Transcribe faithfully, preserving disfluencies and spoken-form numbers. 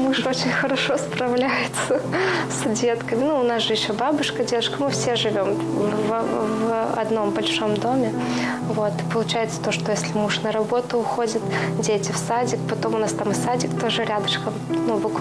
муж очень хорошо справляется с детками. Ну, у нас же еще бабушка, дедушка, мы все живем в, в одном большом доме. Вот. Получается то, что если муж на работу уходит, дети в садик, потом у нас там и садик тоже рядышком, ну, буквально